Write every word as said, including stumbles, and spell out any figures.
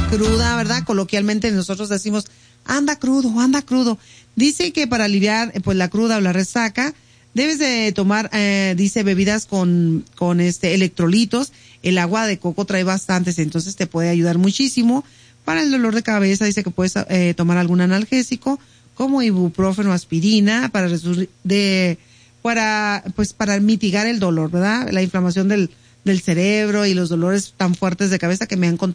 cruda, ¿verdad? Coloquialmente nosotros decimos, anda crudo, anda crudo. Dice que para aliviar, pues, la cruda o la resaca, debes de tomar, eh, dice, bebidas con, con este, electrolitos. El agua de coco trae bastantes, entonces te puede ayudar muchísimo. Para el dolor de cabeza, dice que puedes, eh, tomar algún analgésico, como ibuprofeno, aspirina, para resur- de, para, pues, para mitigar el dolor, ¿verdad? La inflamación del, del cerebro y los dolores tan fuertes de cabeza que me han contado